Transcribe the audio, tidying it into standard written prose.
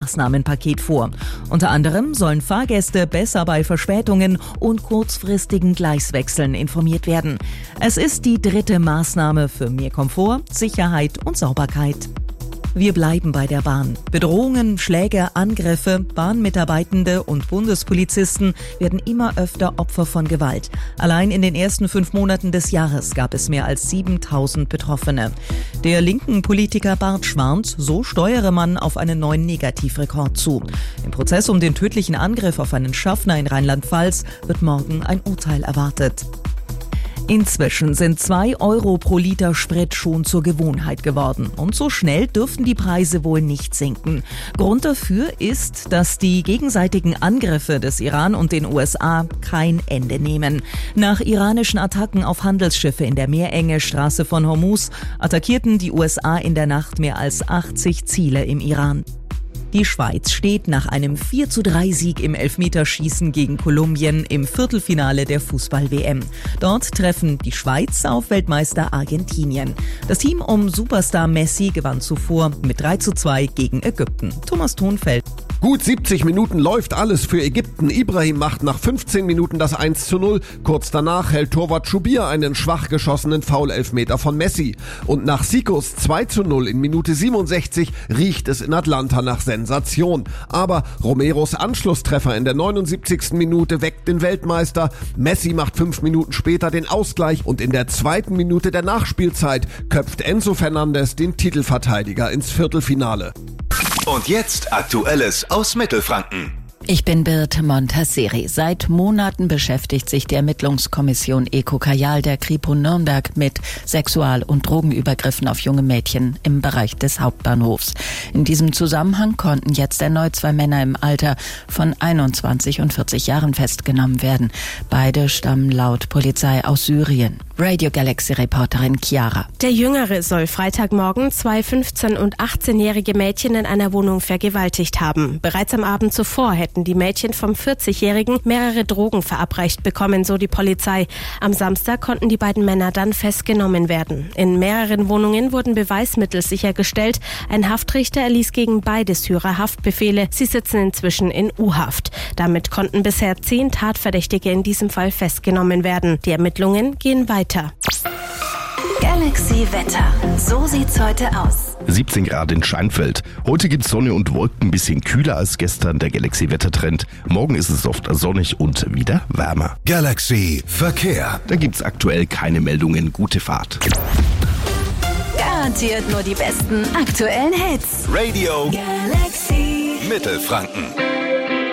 Maßnahmenpaket vor. Unter anderem sollen Fahrgäste besser bei Verspätungen und kurzfristigen Gleiswechseln informiert werden. Es ist die 3. Maßnahme für mehr Komfort, Sicherheit und Sauberkeit. Wir bleiben bei der Bahn. Bedrohungen, Schläge, Angriffe, Bahnmitarbeitende und Bundespolizisten werden immer öfter Opfer von Gewalt. Allein in den ersten 5 Monaten des Jahres gab es mehr als 7.000 Betroffene. Der linken Politiker Bartsch warnt, so steuere man auf einen neuen Negativrekord zu. Im Prozess um den tödlichen Angriff auf einen Schaffner in Rheinland-Pfalz wird morgen ein Urteil erwartet. Inzwischen sind 2 Euro pro Liter Sprit schon zur Gewohnheit geworden. Und so schnell dürften die Preise wohl nicht sinken. Grund dafür ist, dass die gegenseitigen Angriffe des Iran und den USA kein Ende nehmen. Nach iranischen Attacken auf Handelsschiffe in der Meerenge Straße von Hormuz attackierten die USA in der Nacht mehr als 80 Ziele im Iran. Die Schweiz steht nach einem 4:3-Sieg im Elfmeterschießen gegen Kolumbien im Viertelfinale der Fußball-WM. Dort treffen die Schweiz auf Weltmeister Argentinien. Das Team um Superstar Messi gewann zuvor mit 3:2 gegen Ägypten. Thomas Thonfeld. Gut 70 Minuten läuft alles für Ägypten. Ibrahim macht nach 15 Minuten das 1:0. Kurz danach hält Torwart Schubir einen schwach geschossenen Foul-Elfmeter von Messi. Und nach Sikos 2:0 in Minute 67 riecht es in Atlanta nach Sensation. Aber Romeros Anschlusstreffer in der 79. Minute weckt den Weltmeister. Messi macht 5 Minuten später den Ausgleich und in der 2. Minute der Nachspielzeit köpft Enzo Fernandes den Titelverteidiger ins Viertelfinale. Und jetzt Aktuelles aus Mittelfranken. Ich bin Birte Montasseri. Seit Monaten beschäftigt sich die Ermittlungskommission EKO-Kajal der Kripo Nürnberg mit Sexual- und Drogenübergriffen auf junge Mädchen im Bereich des Hauptbahnhofs. In diesem Zusammenhang konnten jetzt erneut 2 Männer im Alter von 21 und 40 Jahren festgenommen werden. Beide stammen laut Polizei aus Syrien. Radio Galaxy-Reporterin Chiara. Der Jüngere soll Freitagmorgen 2 15- und 18-jährige Mädchen in einer Wohnung vergewaltigt haben. Bereits am Abend zuvor hätten die Mädchen vom 40-Jährigen mehrere Drogen verabreicht bekommen, so die Polizei. Am Samstag konnten die beiden Männer dann festgenommen werden. In mehreren Wohnungen wurden Beweismittel sichergestellt. Ein Haftrichter erließ gegen beide Syrer Haftbefehle. Sie sitzen inzwischen in U-Haft. Damit konnten bisher 10 Tatverdächtige in diesem Fall festgenommen werden. Die Ermittlungen gehen weiter. Galaxy Wetter. So sieht's heute aus. 17 Grad in Scheinfeld. Heute gibt's Sonne und Wolken, ein bisschen kühler als gestern, der Galaxy-Wettertrend. Morgen ist es oft sonnig und wieder wärmer. Galaxy Verkehr. Da gibt's aktuell keine Meldungen. Gute Fahrt. Garantiert nur die besten aktuellen Hits. Radio Galaxy Mittelfranken.